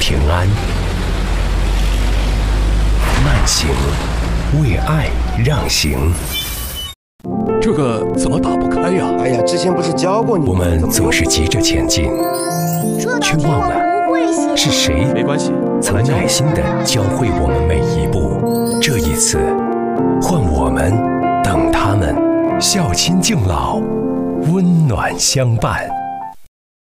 平安。慢行，为爱让行。 这个怎么打不开呀？ 哎呀，之前不是教过你？ 我们总是急着前进，却忘了是谁曾耐心地教会我们每一步。这一次，换我们等他们，孝亲敬老，温暖相伴。